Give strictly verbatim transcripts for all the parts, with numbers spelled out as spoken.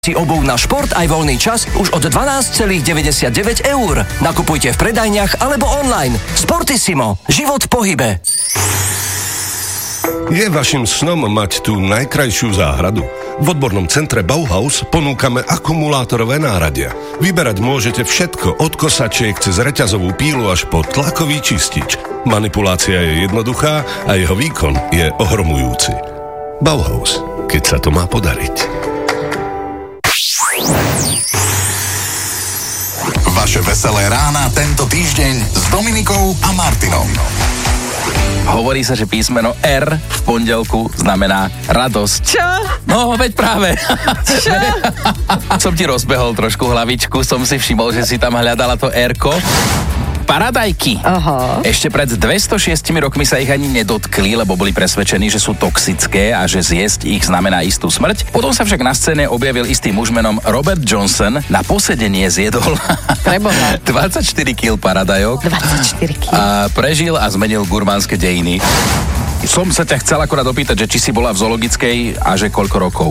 Si obuv na šport aj voľný čas už od dvanásť celých deväťdesiatdeväť eur. Nakupujte v predajniach alebo online. Sportissimo. Život v pohybe. Je vašim snom mať tú najkrajšiu záhradu? V odbornom centre Bauhaus ponúkame akumulátorové náradia. Vyberať môžete všetko od kosačiek cez reťazovú pílu až po tlakový čistič. Manipulácia je jednoduchá a jeho výkon je ohromujúci. Bauhaus, keď sa to má podariť. Vaše veselé rána tento týždeň s Dominikou a Martinom. Hovorí sa, že písmeno R v pondelku znamená radosť. Čo? No, veď práve. Čo? Som ti rozbehol trošku hlavičku, som si všimol, že si tam hľadala to R-ko. Paradajky. Aha. Ešte pred dvestošesť rokmi sa ich ani nedotkli, lebo boli presvedčení, že sú toxické a že zjesť ich znamená istú smrť. Potom sa však na scéne objavil istý muž menom Robert Johnson. Na posedenie zjedol Preboha. dvadsaťštyri kíl paradajok. dvadsaťštyri kíl. A prežil a zmenil gurmánske dejiny. Som sa ťa chcel akorát opýtať, že či si bola v zoologickej a že koľko rokov.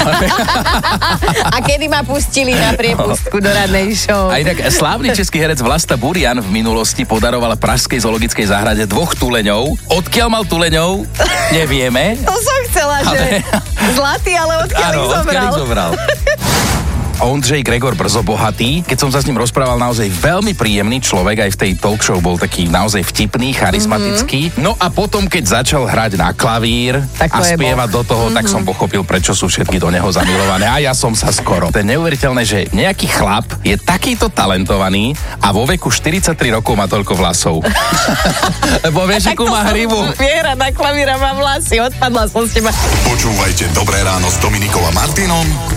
A kedy ma pustili na priepustku do radnej show? A inak slávny český herec Vlasta Burian v minulosti podaroval pražskej zoologickej záhrade dvoch tuleňov. Odkiaľ mal tuleňov? Nevieme. To som chcela, Ale- že zlatý, ale odkiaľ Áno, ich odkiaľ zobral? ich zobral. Ondřej Gregor Brzo bohatý. Keď som sa s ním rozprával, naozaj veľmi príjemný človek, aj v tej talk show bol taký naozaj vtipný, charizmatický. Mm-hmm. No a potom, keď začal hrať na klavír Tak to a je spievať boh. do toho, mm-hmm. tak som pochopil, prečo sú všetky do neho zamilované. A ja som sa skoro. To je neuveriteľné, že nejaký chlap je takýto talentovaný a vo veku štyridsaťtri rokov má toľko vlasov. Lebo vieš, akú má hrivu. Viera na klavíra má vlasy, odpadla som z teba. Počúvajte Dobré ráno s Dominikou a Martinom